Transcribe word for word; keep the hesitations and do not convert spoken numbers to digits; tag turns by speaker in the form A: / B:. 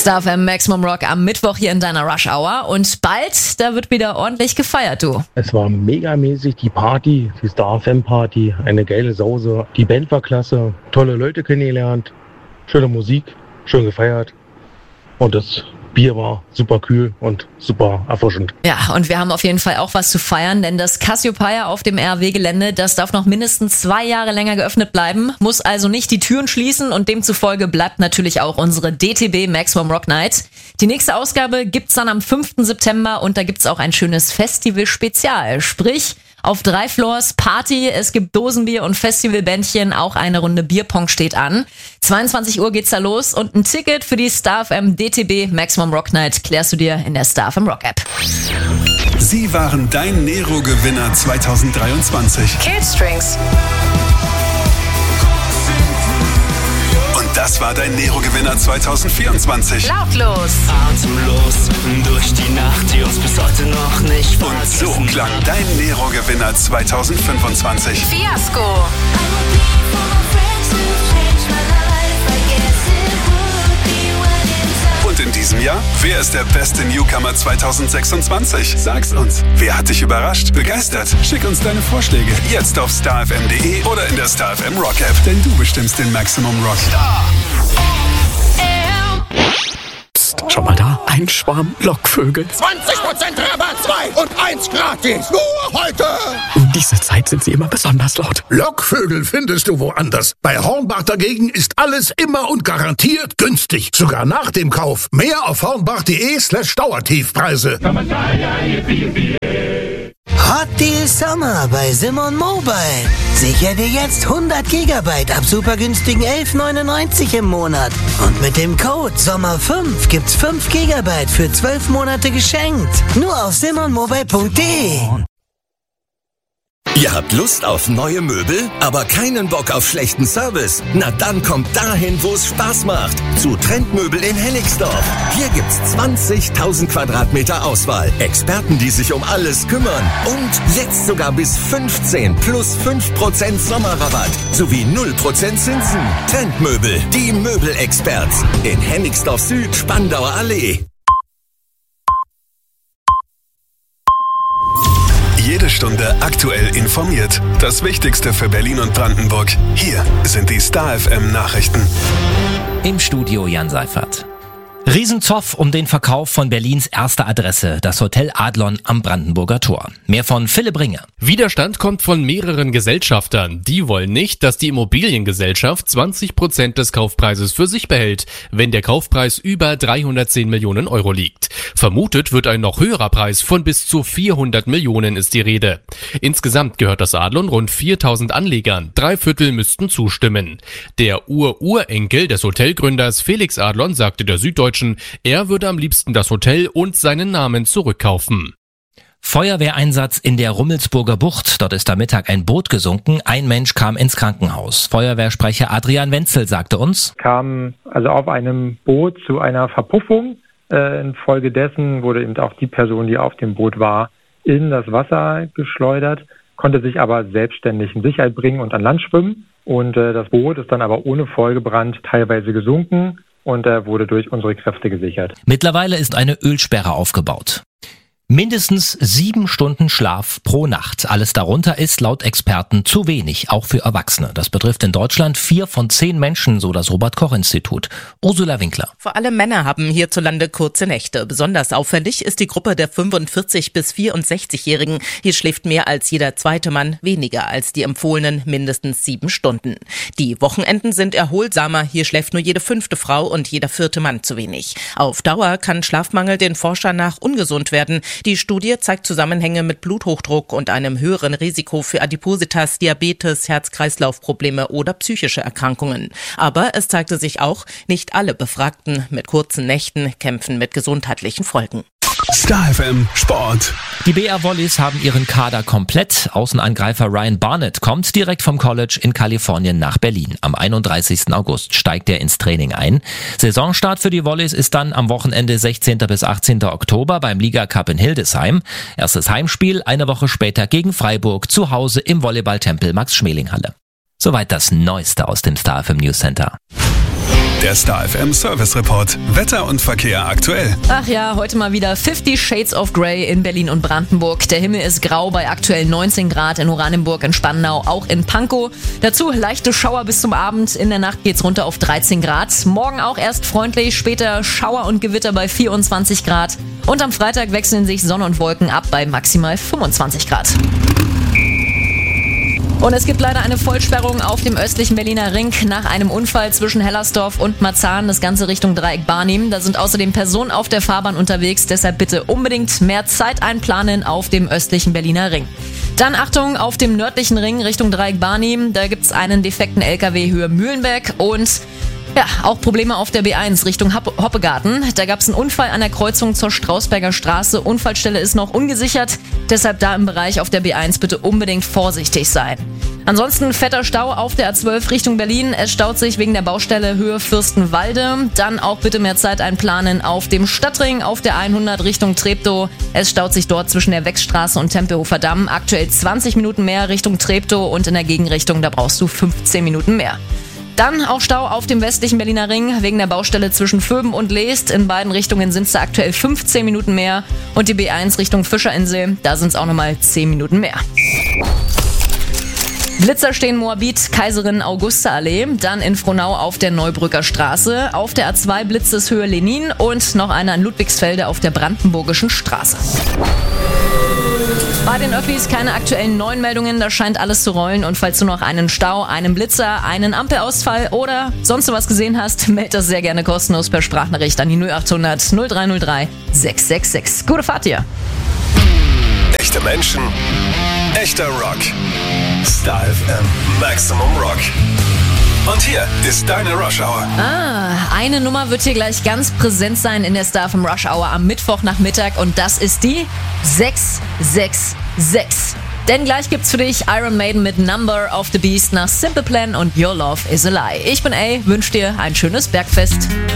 A: Star F M Maximum Rock am Mittwoch hier in deiner Rush Hour und bald, da wird wieder ordentlich gefeiert, du.
B: Es war megamäßig die Party, die Star F M Party, eine geile Sause. Die Band war klasse, tolle Leute kennengelernt, schöne Musik, schön gefeiert und das Bier war super kühl und super erfrischend.
A: Ja, und wir haben auf jeden Fall auch was zu feiern, denn das Cassiopeia auf dem R W-Gelände, das darf noch mindestens zwei Jahre länger geöffnet bleiben, muss also nicht die Türen schließen und demzufolge bleibt natürlich auch unsere D T B Maximum Rock Night. Die nächste Ausgabe gibt's dann am fünften September und da gibt's auch ein schönes Festival-Spezial, sprich auf drei Floors Party, es gibt Dosenbier und Festivalbändchen, auch eine Runde Bierpong steht an. zweiundzwanzig Uhr geht's da los und ein Ticket für die Star F M D T B Maximum Rock Night klärst du dir in der Star F M Rock App.
C: Sie waren dein Nero-Gewinner zwanzig dreiundzwanzig.
D: Killstrings.
C: Und das war dein Nero-Gewinner zwanzig vierundzwanzig.
D: Lautlos.
E: Atemlos durch die Nacht, die uns bis heute noch nicht vergessen.
C: Und so klang dein Nero-Gewinner zwanzig fünfundzwanzig.
D: Fiasko.
C: Und in diesem Jahr, wer ist der beste Newcomer zwanzig sechsundzwanzig? Sag's uns. Wer hat dich überrascht, begeistert? Schick uns deine Vorschläge jetzt auf star f m punkt d e oder in der Star F M Rock App, denn du bestimmst den Maximum Rock. Star.
F: Psst, schau mal da, ein Schwarm Lockvögel.
G: zwanzig Prozent Rabatt, zwei und eins gratis. Nur heute.
F: Um diese Zeit sind sie immer besonders laut.
G: Lockvögel findest du woanders. Bei Hornbach dagegen ist alles immer und garantiert günstig. Sogar nach dem Kauf. Mehr auf hornbach.de slash Dauertiefpreise.
H: Hot Deal Sommer bei Simon Mobile. Sicher dir jetzt hundert Gigabyte ab super günstigen elf neunundneunzig im Monat. Und mit dem Code Sommer fünf gibt's fünf Gigabyte für zwölf Monate geschenkt. Nur auf simon mobile punkt de.
I: Ihr habt Lust auf neue Möbel, aber keinen Bock auf schlechten Service? Na dann kommt dahin, wo es Spaß macht. Zu Trendmöbel in Hennigsdorf. Hier gibt's zwanzigtausend Quadratmeter Auswahl. Experten, die sich um alles kümmern. Und jetzt sogar bis fünfzehn plus fünf Prozent Sommerrabatt. Sowie null Prozent Zinsen. Trendmöbel, die Möbelexperts. In Hennigsdorf Süd, Spandauer Allee.
C: Jede Stunde aktuell informiert. Das Wichtigste für Berlin und Brandenburg. Hier sind die Star F M Nachrichten.
J: Im Studio Jan Seifert. Riesenzoff um den Verkauf von Berlins erster Adresse, das Hotel Adlon am Brandenburger Tor. Mehr von Philipp Ringe.
K: Widerstand kommt von mehreren Gesellschaftern. Die wollen nicht, dass die Immobiliengesellschaft zwanzig Prozent des Kaufpreises für sich behält, wenn der Kaufpreis über dreihundertzehn Millionen Euro liegt. Vermutet wird ein noch höherer Preis von bis zu vierhundert Millionen ist die Rede. Insgesamt gehört das Adlon rund viertausend Anlegern. Drei Viertel müssten zustimmen. Der Ur-Urenkel des Hotelgründers Felix Adlon sagte der Süddeutschen, er würde am liebsten das Hotel und seinen Namen zurückkaufen.
J: Feuerwehreinsatz in der Rummelsburger Bucht. Dort ist am Mittag ein Boot gesunken. Ein Mensch kam ins Krankenhaus. Feuerwehrsprecher Adrian Wenzel sagte uns:
L: Kam also auf einem Boot zu einer Verpuffung. Äh, infolgedessen wurde eben auch die Person, die auf dem Boot war, in das Wasser geschleudert, konnte sich aber selbstständig in Sicherheit bringen und an Land schwimmen. Und äh, das Boot ist dann aber ohne Folgebrand teilweise gesunken und äh, wurde durch unsere Kräfte gesichert.
J: Mittlerweile ist eine Ölsperre aufgebaut. Mindestens sieben Stunden Schlaf pro Nacht. Alles darunter ist laut Experten zu wenig, auch für Erwachsene. Das betrifft in Deutschland vier von zehn Menschen, so das Robert-Koch-Institut. Ursula Winkler.
M: Vor allem Männer haben hierzulande kurze Nächte. Besonders auffällig ist die Gruppe der fünfundvierzig- bis vierundsechzigjährigen. Hier schläft mehr als jeder zweite Mann weniger als die empfohlenen mindestens sieben Stunden. Die Wochenenden sind erholsamer. Hier schläft nur jede fünfte Frau und jeder vierte Mann zu wenig. Auf Dauer kann Schlafmangel den Forschern nach ungesund werden. Die Studie zeigt Zusammenhänge mit Bluthochdruck und einem höheren Risiko für Adipositas, Diabetes, Herz-Kreislauf-Probleme oder psychische Erkrankungen. Aber es zeigte sich auch, nicht alle Befragten mit kurzen Nächten kämpfen mit gesundheitlichen Folgen.
C: Star F M Sport.
J: Die B R Volleys haben ihren Kader komplett. Außenangreifer Ryan Barnett kommt direkt vom College in Kalifornien nach Berlin. Am einunddreißigsten August steigt er ins Training ein. Saisonstart für die Volleys ist dann am Wochenende sechzehnten bis achtzehnten Oktober beim Liga Cup in Hildesheim. Erstes Heimspiel eine Woche später gegen Freiburg zu Hause im Volleyballtempel Max-Schmeling-Halle. Soweit das Neueste aus dem Star F M News Center.
C: Der Star F M Service Report. Wetter und Verkehr aktuell.
A: Ach ja, heute mal wieder Fifty Shades of Grey in Berlin und Brandenburg. Der Himmel ist grau bei aktuell neunzehn Grad in Oranienburg, in Spandau, auch in Pankow. Dazu leichte Schauer bis zum Abend. In der Nacht geht's runter auf dreizehn Grad. Morgen auch erst freundlich, später Schauer und Gewitter bei vierundzwanzig Grad. Und am Freitag wechseln sich Sonne und Wolken ab bei maximal fünfundzwanzig Grad. Und es gibt leider eine Vollsperrung auf dem östlichen Berliner Ring nach einem Unfall zwischen Hellersdorf und Marzahn, das Ganze Richtung Dreieck Barnim. Da sind außerdem Personen auf der Fahrbahn unterwegs, deshalb bitte unbedingt mehr Zeit einplanen auf dem östlichen Berliner Ring. Dann Achtung, auf dem nördlichen Ring Richtung Dreieck Barnim, da gibt's einen defekten L K W Höhe Mühlenberg und ja, auch Probleme auf der B eins Richtung Hoppegarten. Da gab es einen Unfall an der Kreuzung zur Strausberger Straße. Unfallstelle ist noch ungesichert, deshalb da im Bereich auf der B eins bitte unbedingt vorsichtig sein. Ansonsten fetter Stau auf der A zwölf Richtung Berlin. Es staut sich wegen der Baustelle Höhe Fürstenwalde. Dann auch bitte mehr Zeit einplanen auf dem Stadtring auf der hundert Richtung Treptow. Es staut sich dort zwischen der Wechstraße und Tempelhofer Damm. Aktuell zwanzig Minuten mehr Richtung Treptow und in der Gegenrichtung, da brauchst du fünfzehn Minuten mehr. Dann auch Stau auf dem westlichen Berliner Ring wegen der Baustelle zwischen Vöben und Leest. In beiden Richtungen sind es aktuell fünfzehn Minuten mehr. Und die B eins Richtung Fischerinsel, da sind es auch nochmal zehn Minuten mehr. Blitzer stehen Moabit, Kaiserin Augusta Allee, dann in Frohnau auf der Neubrücker Straße, auf der A zwei Blitz ist Höhe Lenin und noch einer in Ludwigsfelde auf der Brandenburgischen Straße. Bei den Öffis keine aktuellen neuen Meldungen, da scheint alles zu rollen und falls du noch einen Stau, einen Blitzer, einen Ampelausfall oder sonst was gesehen hast, meld das sehr gerne kostenlos per Sprachnachricht an die null achthundert null drei null drei sechs sechs sechs. Gute Fahrt dir!
C: Echte Menschen, echter Rock. Star F M Maximum Rock. Und hier ist deine Rush Hour.
A: Ah, eine Nummer wird hier gleich ganz präsent sein in der Star F M Rush Hour am Mittwochnachmittag und das ist die sechs sechs sechs. Denn gleich gibt's für dich Iron Maiden mit Number of the Beast nach Simple Plan und Your Love is a Lie. Ich bin A, wünsche dir ein schönes Bergfest.